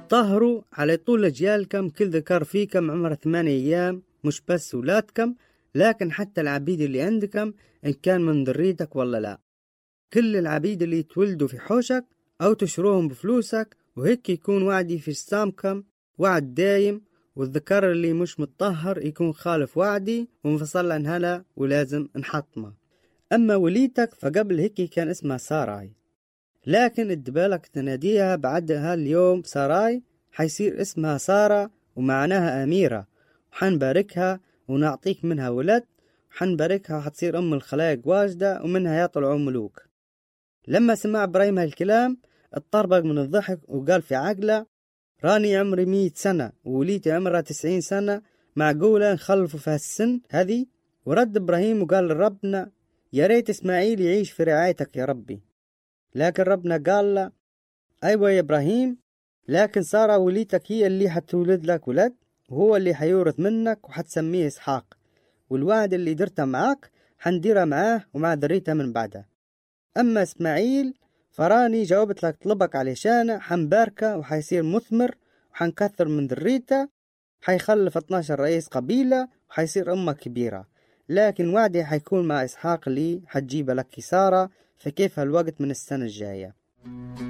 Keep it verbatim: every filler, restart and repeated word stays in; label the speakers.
Speaker 1: طهروا على طول أجيالكم كل ذكر فيكم عمره ثمانية أيام، مش بس ولادكم لكن حتى العبيد اللي عندكم إن كان من ذريتك ولا لا. كل العبيد اللي يتولدوا في حوشك أو تشروهم بفلوسك، وهيك يكون وعدي في السامكم وعد دايم. والذكر اللي مش متطهر يكون خالف وعدي ومفصل عن هلا ولازم نحطمه. أما وليتك فقبل هيك كان اسمها ساراي، لكن ادبالك تناديها بعدها اليوم ساراي حيصير اسمها سارة ومعناها أميرة، وحنباركها ونعطيك منها ولد، وحنباركها وحتصير أم الخلائق واجدة ومنها يطلعوا ملوك. لما سمع إبراهيم هالكلام اتطربق من الضحك وقال في عقله راني عمري مية سنة ووليتي عمرها تسعين سنة، معقولة نخلفوا في هالسن هذه؟ ورد إبراهيم وقال لربنا يا ريت إسماعيل يعيش في رعايتك يا ربي. لكن ربنا قال له أيوة يا إبراهيم، لكن سارة وليتك هي اللي حتولد لك ولد، وهو اللي حيورث منك وحتسميه إسحاق، والوعد اللي درته معاك حنديره معاه ومع ذريته من بعده. أما إسماعيل فراني جاوبت لك طلبك علشانه، حنباركه وحيصير مثمر وحنكثر من ذريته، حيخلف اثناشر رئيس قبيلة وحيصير أمة كبيرة. لكن وعدي حيكون مع إسحاق اللي حتجيب لك سارة، فكيف هالوقت من السنة الجاية.